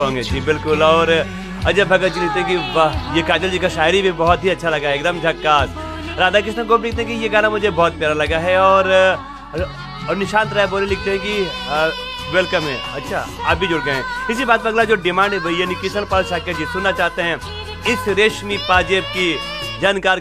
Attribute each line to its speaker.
Speaker 1: होंगे जी बिल्कुल। और अजय भगत जी लिखते हैं कि वाह, ये काजल जी का शायरी भी बहुत ही अच्छा लगा, एकदम झक्कास। राधा कृष्ण गोप लिखते हैं कि ये गाना मुझे बहुत प्यारा लगा है। और निशांत राय बोले लिखते हैं कि वेलकम है। अच्छा, आप भी जुड़ गए हैं। इसी बात पर अगला जो डिमांड है भैया किशन पाल साकेत जी सुनना चाहते हैं इस रेशमी पाजेब की जानकार